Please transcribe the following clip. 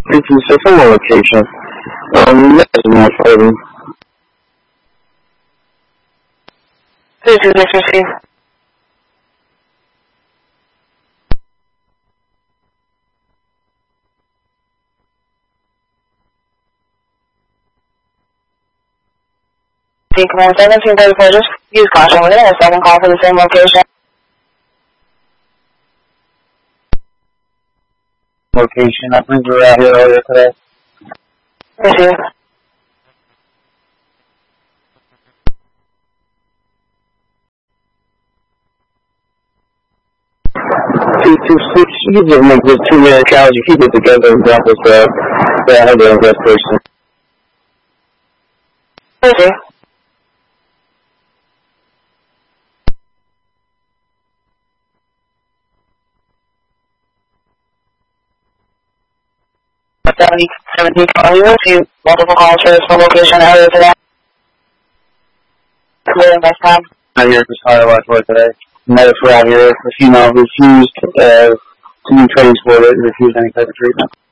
326 on location. More fighting. 326 receive. Command 1734, just use caution. We're going to have a second call for the same location. Location, I think we were out here earlier today. Receive. You just make this 2-minute challenge, you keep it together and drop us the investigation. Receive. You received multiple calls for this location earlier today. Clear next time. Out here for Colorado today. Medics were out here. The female refused to do transport it, refused any type of treatment.